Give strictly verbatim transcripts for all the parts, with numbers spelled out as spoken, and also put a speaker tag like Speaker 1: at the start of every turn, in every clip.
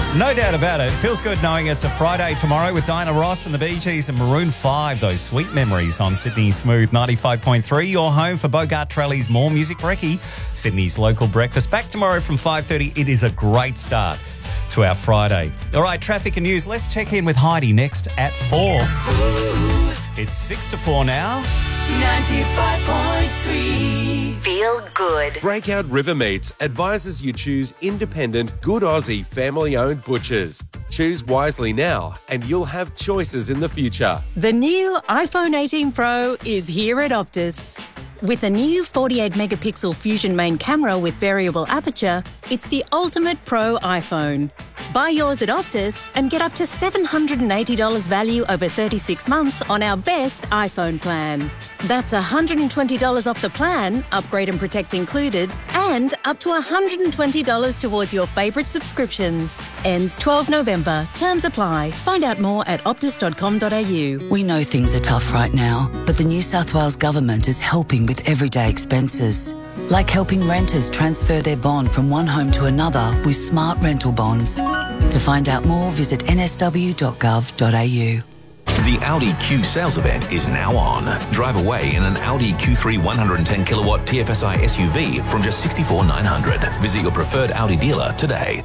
Speaker 1: No doubt about it. Feels good knowing it's a Friday tomorrow with Diana Ross and the Bee Gees and Maroon five. Those sweet memories on Sydney Smooth ninety-five point three. Your home for Bogart Trelli's More Music Recce, Sydney's local breakfast. Back tomorrow from five thirty. It is a great start to our Friday. All right, traffic and news. Let's check in with Heidi next at four. It's six to four now.
Speaker 2: ninety-five point three.
Speaker 3: Feel good.
Speaker 4: Breakout River Meats advises you choose independent, good Aussie, family-owned butchers. Choose wisely now and you'll have choices in the future.
Speaker 5: The new iPhone eighteen Pro is here at Optus. With a new forty-eight megapixel Fusion main camera with variable aperture, it's the ultimate pro iPhone. Buy yours at Optus and get up to seven hundred eighty dollars value over thirty-six months on our best iPhone plan. That's one hundred twenty dollars off the plan, upgrade and protect included, and up to one hundred twenty dollars towards your favourite subscriptions. Ends twelfth November. Terms apply. Find out more at optus dot com dot a u.
Speaker 6: We know things are tough right now, but the New South Wales Government is helping with everyday expenses. Like helping renters transfer their bond from one home to another with smart rental bonds. To find out more, visit n s w dot gov dot a u.
Speaker 7: The Audi Q sales event is now on. Drive away in an Audi Q three one hundred ten kilowatt T F S I S U V from just sixty-four thousand nine hundred dollars. Visit your preferred Audi dealer today.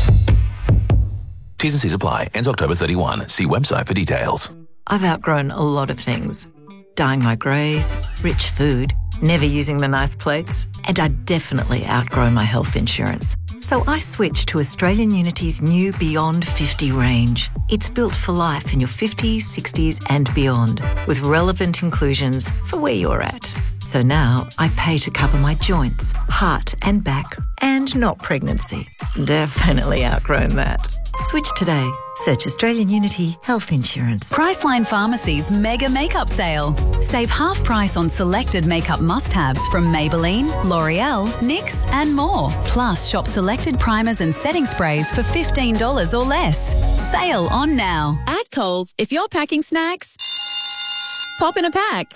Speaker 7: T's and C's apply. Ends October thirty-first. See website for details.
Speaker 8: I've outgrown a lot of things. Dyeing my greys, rich food, never using the nice plates, and I definitely outgrow my health insurance. So I switched to Australian Unity's new Beyond fifty range. It's built for life in your fifties, sixties and beyond, with relevant inclusions for where you're at. So now I pay to cover my joints, heart and back, and not pregnancy. Definitely outgrown that. Switch today. Search Australian Unity Health Insurance.
Speaker 9: Priceline Pharmacy's mega makeup sale. Save half price on selected makeup must-haves from Maybelline, L'Oreal, N Y X and more. Plus, shop selected primers and setting sprays for fifteen dollars or less. Sale on now.
Speaker 10: At Coles, if you're packing snacks, pop in a pack.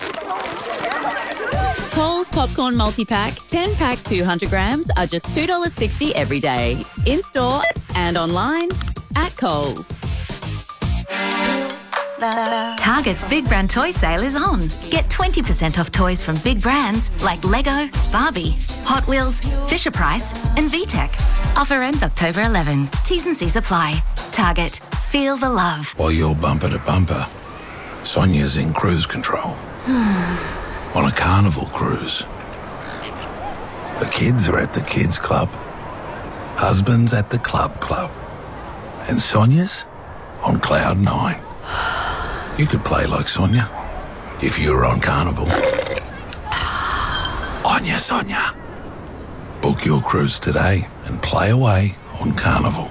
Speaker 10: Coles Popcorn Multi-Pack, ten pack two hundred grams are just two dollars sixty every day. In-store and online at Coles.
Speaker 3: Target's Big Brand Toy Sale is on. Get twenty percent off toys from big brands like Lego, Barbie, Hot Wheels, Fisher-Price and V TEC. Offer ends October eleventh. T's and C's apply. Target. Feel the love.
Speaker 11: While you're bumper to bumper, Sonia's in cruise control. On a carnival cruise. The kids are at the kids club. Husband's at the club club. And Sonia's on cloud nine. You could play like Sonia if you were on Carnival. On ya, Sonia. Book your cruise today and play away on Carnival.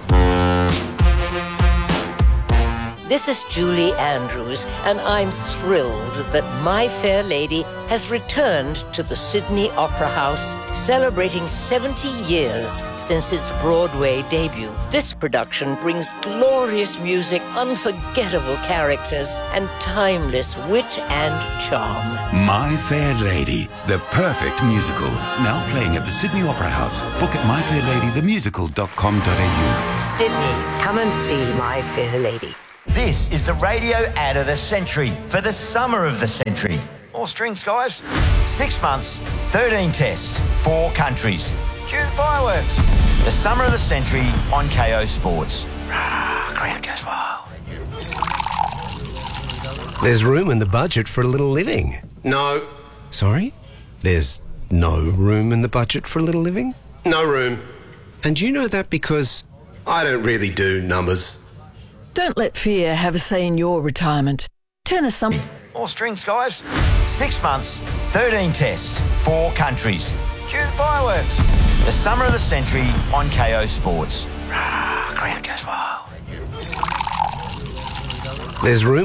Speaker 12: This is Julie Andrews, and I'm thrilled that My Fair Lady has returned to the Sydney Opera House, celebrating seventy years since its Broadway debut. This production brings glorious music, unforgettable characters, and timeless wit and charm.
Speaker 13: My Fair Lady, the perfect musical. Now playing at the Sydney Opera House. Book at my fair lady the musical dot com dot a u.
Speaker 12: Sydney, come and see My Fair Lady.
Speaker 14: This is the radio ad of the century for the summer of the century. All strings, guys. Six months, thirteen tests, four countries. Cue the fireworks. The summer of the century on K O Sports. Rah, crowd goes wild.
Speaker 15: There's room in the budget for a little living.
Speaker 16: No.
Speaker 15: Sorry? There's no room in the budget for a little living?
Speaker 16: No room.
Speaker 15: And you know that because
Speaker 16: I don't really do numbers.
Speaker 17: Don't let fear have a say in your retirement. Turn us some...
Speaker 14: All strings, guys. Six months, thirteen tests, four countries. Cue the fireworks. The summer of the century on K O Sports. Rah, crowd goes wild.
Speaker 15: There's room